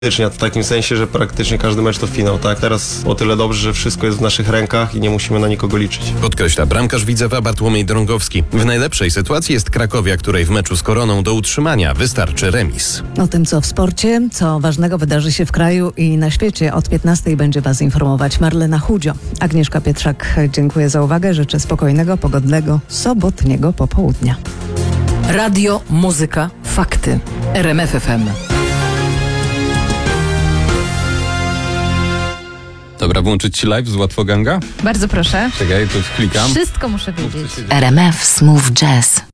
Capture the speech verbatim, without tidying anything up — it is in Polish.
W takim sensie, że praktycznie każdy mecz to finał, tak? Teraz o tyle dobrze, że wszystko jest w naszych rękach i nie musimy na nikogo liczyć. Podkreśla bramkarz Widzewa Bartłomiej Drągowski. W najlepszej sytuacji jest Krakowia, której w meczu z Koroną do utrzymania wystarczy remis. O tym, co w sporcie, co ważnego wydarzy się w kraju i na świecie, od piętnastej będzie Was informować Marlena Chudzio. Agnieszka Pietrzak, dziękuję za uwagę. Życzę spokojnego, pogodnego, sobotniego popołudnia. Radio, muzyka, fakty. R M F F M. Dobra, włączyć ci live z Łatwoganga? Bardzo proszę. Czekaj, tu klikam. Wszystko muszę wiedzieć. R M F Smooth Jazz.